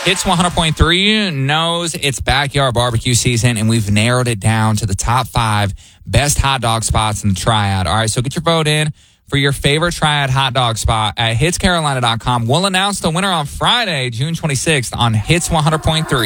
Hits 100.3 knows it's backyard barbecue season, and we've narrowed it down to the top 5 best hot dog spots in the Triad. All right, so get your vote in for your favorite Triad hot dog spot at hitscarolina.com. We'll announce the winner on Friday, June 26th on Hits 100.3.